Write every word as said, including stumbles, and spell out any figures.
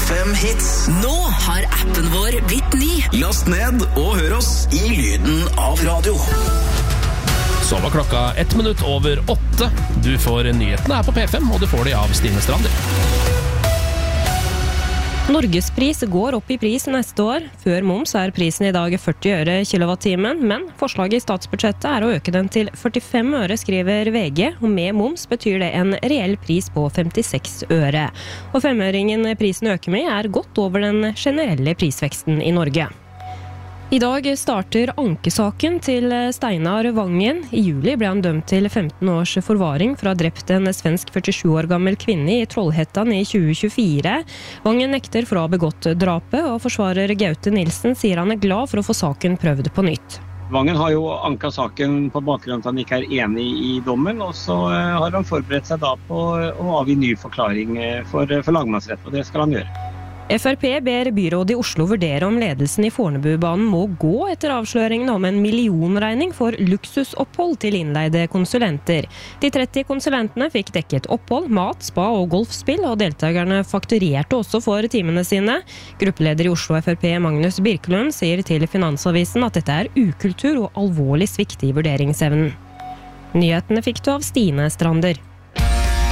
fem hits. Nå har appen vår blitt ny. Last ned og hør oss i lyden av radio. Så var klokka ett minutt over åtte. Du får nyhetene her på P fem, og du får de av Stine Strander. Norgespris går opp i pris neste år. Før moms er prisen i dag førti øre kilowattimen, men forslaget i statsbudsjettet er å øke den til førtifem øre, skriver V G, og med moms betyr det en reell pris på femtiseks øre. Og femøringen prisen øker med er godt over den generelle prisveksten i Norge. I dag starter ankesaken til Steinar Vangen. I juli ble han dømt til femten års forvaring for å ha drept en svensk førtisju år gammel kvinne i Trollhättan i tjue tjuefire. Vangen nekter for å ha begått drapet, og forsvarer Gaute Nilsen sier han er glad for å få saken prøvd på nytt. Vangen har jo anket saken på bakgrunn av at han ikke er enig i dommen, og så har han forberedt seg da på å avgi ny forklaring for, for lagmannsrett, og det skal han gjøre. F R P ber byrådet i Oslo vurdere om ledelsen i Fornebubanen må gå etter avsløringen om en millionregning for luksusopphold til innleide konsulenter. De tretti konsulentene fikk dekket opphold, mat, spa og golfspill, og deltakerne fakturerte også for timene sine. Gruppeleder i Oslo F R P Magnus Birkelund sier til Finansavisen at dette er ukultur og alvorlig svikt i vurderingsevnen. Nyhetene fikk du av Stine Strander.